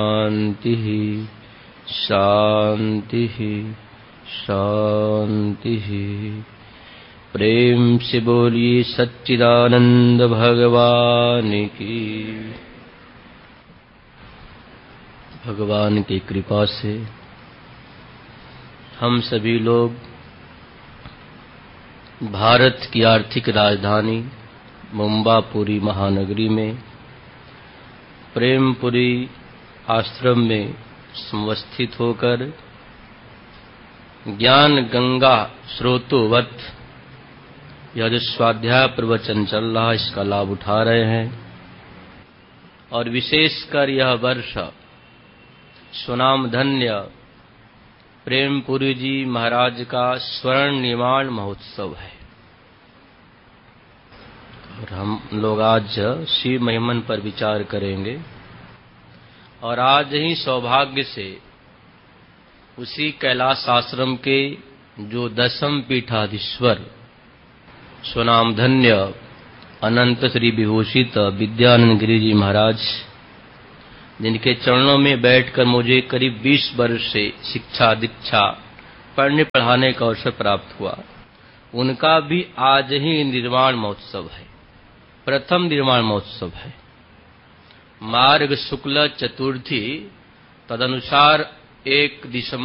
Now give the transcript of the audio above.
शांति शांति शांति। प्रेम से बोलिए सच्चिदानंद भगवान की। भगवान की कृपा से हम सभी लोग भारत की आर्थिक राजधानी मुंबापुरी महानगरी में प्रेमपुरी आश्रम में संवस्थित होकर ज्ञान गंगा स्रोतोवत यह जो स्वाध्याय प्रवचन चल रहा है इसका लाभ उठा रहे हैं। और विशेषकर यह वर्ष सुनाम धन्य प्रेमपुरी जी महाराज का स्वर्ण निर्माण महोत्सव है और हम लोग आज शिव महिमन पर विचार करेंगे। और आज ही सौभाग्य से उसी कैलाश आश्रम के जो 10म पीठाधीश्वर सुनाम धन्य अनंत श्री विभूषित विद्यानंद गिरि जी महाराज, जिनके चरणों में बैठकर मुझे करीब 20 वर्ष से शिक्षा दीक्षा पढ़ने पढ़ाने का अवसर प्राप्त हुआ, उनका भी आज ही निर्वाण महोत्सव है, प्रथम निर्वाण महोत्सव है। मार्ग शुक्ल चतुर्थी तदनुसार 1 दिसंबर